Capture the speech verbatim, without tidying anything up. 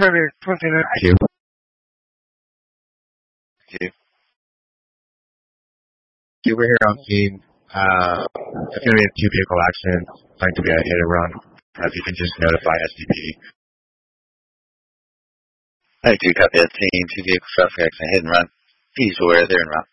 Maybe twenty-nine. Thank you. Thank you. You were here on scene. Uh, it's going to be a two-vehicle accident. It's going to be a hit and run. If you can just notify S D P D. I do copy that scene. Two vehicle traffic accident, hit and run. Please aware they're en route.